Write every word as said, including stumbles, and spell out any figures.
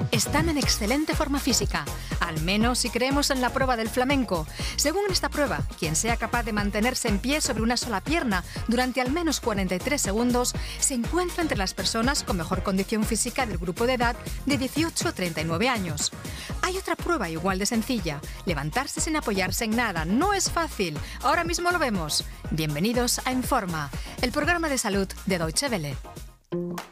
están en excelente forma física, al menos si creemos en la prueba del flamenco. Según esta prueba, quien sea capaz de mantenerse en pie sobre una sola pierna durante al menos cuarenta y tres segundos se encuentra entre las personas con mejor condición física del grupo de edad de dieciocho a treinta y nueve años. Hay otra prueba igual de sencilla, levantarse sin apoyarse en nada. No es fácil, ahora mismo lo vemos. Bienvenidos a En Forma, el programa de salud de Deutsche Welle.